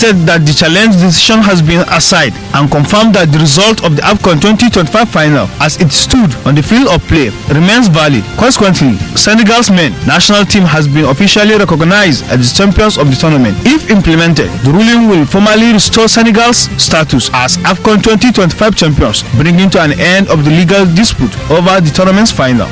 said that the challenge decision has been aside and confirmed that the result of the AFCON 2025 final, as it stood on the field of play, remains valid. Consequently, Senegal's men national team has been officially recognized as the champions of the tournament. If implemented, the ruling will formally restore Senegal's status as AFCON 2025 champions, bringing to an end of the legal dispute over the tournament's final.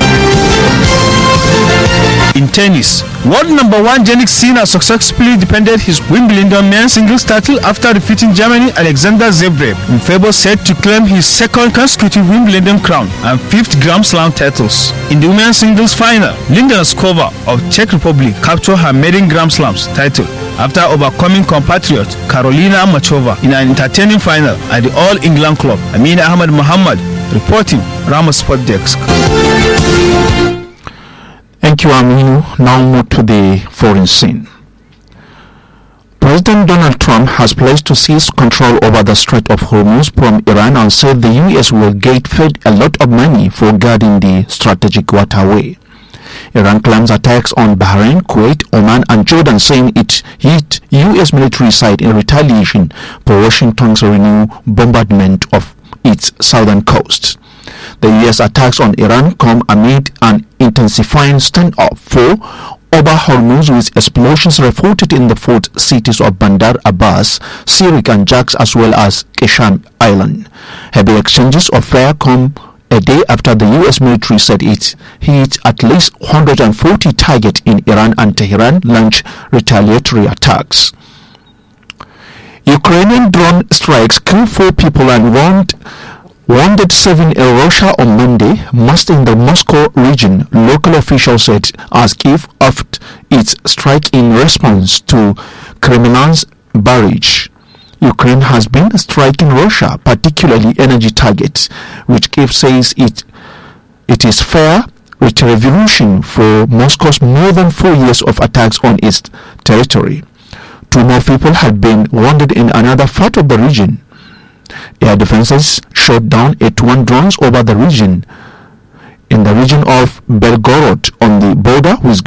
In tennis, world number one Jannik Sinner successfully defended his Wimbledon men's singles title after defeating Germany Alexander Zverev in favor, set to claim his second consecutive Wimbledon crown and fifth Grand Slam titles. In the women's singles final, Linda Noskova of Czech Republic captured her maiden Grand Slams title after overcoming compatriot Karolina Machova in an entertaining final at the All England Club. Amina Ahmad Muhammad reporting, Rama Sport Desk. Thank you, Aminu. Now move to the foreign scene. President Donald Trump has pledged to seize control over the Strait of Hormuz from Iran and said the U.S. will get fed a lot of money for guarding the strategic waterway. Iran claims attacks on Bahrain, Kuwait, Oman and Jordan, saying it hit U.S. military site in retaliation for Washington's renewed bombardment of its southern coast. The U.S. attacks on Iran come amid an intensifying standoff over Hormuz, with explosions reported in the port cities of Bandar Abbas, Sirik and Jax, as well as Qashqai Island. Heavy exchanges of fire come a day after the U.S. military said it hit at least 140 targets in Iran and Tehran launched retaliatory attacks. Ukrainian drone strikes killed 4 people and wounded 7 in Russia on Monday, most in the Moscow region, local officials said, as Kyiv upped its strike in response to Kremlin's barrage. Ukraine has been striking Russia, particularly energy targets, which Kyiv says it is fair retribution for Moscow's more than 4 years of attacks on its territory. 2 more people had been wounded in another part of the region. Air defenses shot down 81 drones over the region, in the region of Belgorod on the border with